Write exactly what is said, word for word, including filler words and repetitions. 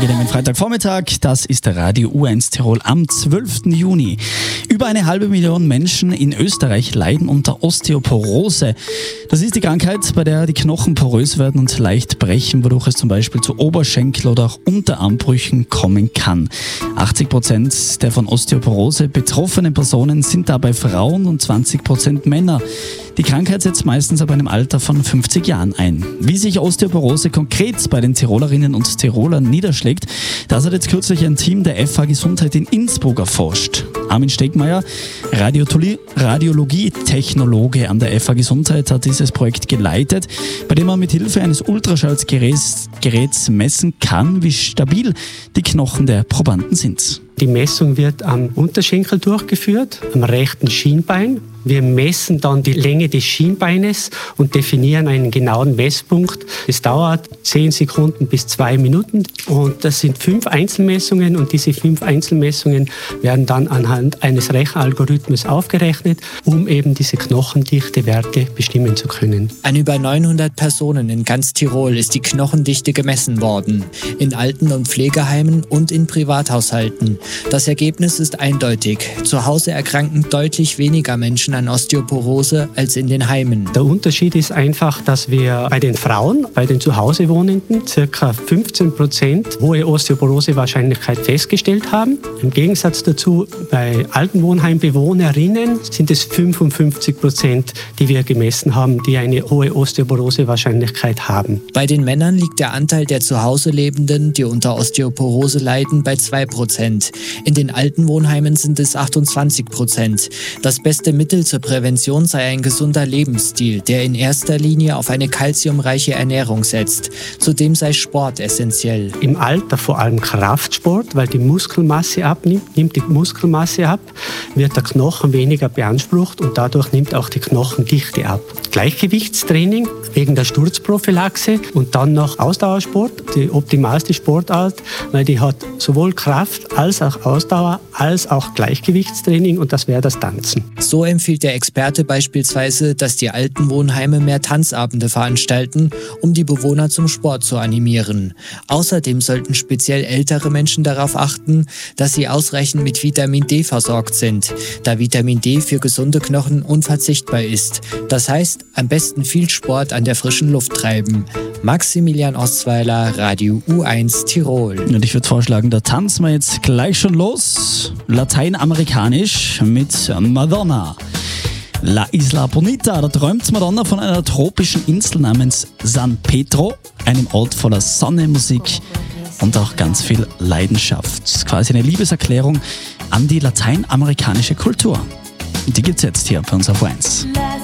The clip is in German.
angenehmen Freitagvormittag. Das ist der Radio U eins Tirol am zwölften Juni. Über eine halbe Million Menschen in Österreich leiden unter Osteoporose. Das ist die Krankheit, bei der die Knochen porös werden und leicht brechen, wodurch es zum Beispiel zu Oberschenkel- oder auch Unterarmbrüchen kommen kann. achtzig Prozent der von Osteoporose betroffenen Personen sind dabei Frauen und zwanzig Prozent Männer. Die Krankheit setzt meistens ab einem Alter von fünfzig Jahren ein. Wie sich Osteoporose konkret bei den Tirolerinnen und Tirolern niederschlägt, das hat jetzt kürzlich ein Team der F H Gesundheit in Innsbruck erforscht. Armin Stegmeier, Radiologie-Technologe an der F H Gesundheit, hat dieses Projekt geleitet, bei dem man mit Hilfe eines Ultraschallgeräts messen kann, wie stabil die Knochen der Probanden sind. Die Messung wird am Unterschenkel durchgeführt, am rechten Schienbein. Wir messen dann die Länge des Schienbeines und definieren einen genauen Messpunkt. Es dauert zehn Sekunden bis zwei Minuten und das sind fünf Einzelmessungen und diese fünf Einzelmessungen werden dann anhand eines Rechenalgorithmus aufgerechnet, um eben diese Knochendichte-Werte bestimmen zu können. An über neunhundert Personen in ganz Tirol ist die Knochendichte gemessen worden. In Alten- und Pflegeheimen und in Privathaushalten. Das Ergebnis ist eindeutig. Zu Hause erkranken deutlich weniger Menschen an Osteoporose als in den Heimen. Der Unterschied ist einfach, dass wir bei den Frauen, bei den Zuhausewohnenden, ca. fünfzehn Prozent hohe Osteoporose-Wahrscheinlichkeit festgestellt haben. Im Gegensatz dazu bei Altenwohnheimbewohnerinnen sind es fünfundfünfzig Prozent, die wir gemessen haben, die eine hohe Osteoporose-Wahrscheinlichkeit haben. Bei den Männern liegt der Anteil der zu Hause Lebenden, die unter Osteoporose leiden, bei zwei Prozent. In den Altenwohnheimen sind es achtundzwanzig Prozent. Das beste Mittel zur Prävention sei ein gesunder Lebensstil, der in erster Linie auf eine kalziumreiche Ernährung setzt. Zudem sei Sport essentiell. Im Alter vor allem Kraftsport, weil die Muskelmasse abnimmt, nimmt die Muskelmasse ab, wird der Knochen weniger beansprucht und dadurch nimmt auch die Knochendichte ab. Gleichgewichtstraining wegen der Sturzprophylaxe und dann noch Ausdauersport, die optimalste Sportart, weil die hat sowohl Kraft als auch Ausdauer, als auch Gleichgewichtstraining und das wäre das Tanzen. So empfiehlt der Experte beispielsweise, dass die Altenwohnheime mehr Tanzabende veranstalten, um die Bewohner zum Sport zu animieren. Außerdem sollten speziell ältere Menschen darauf achten, dass sie ausreichend mit Vitamin D versorgt sind, da Vitamin D für gesunde Knochen unverzichtbar ist. Das heißt, am besten viel Sport an der frischen Luft treiben. Maximilian Ostweiler, Radio U eins Tirol. Und ich würde vorschlagen, da tanzen wir jetzt gleich schon los. Lateinamerikanisch mit Madonna. La Isla Bonita, da träumt Madonna von einer tropischen Insel namens San Pedro, einem Ort voller Sonne, Musik und auch ganz viel Leidenschaft. Das ist quasi eine Liebeserklärung an die lateinamerikanische Kultur. Und die gibt's jetzt hier bei uns auf U eins.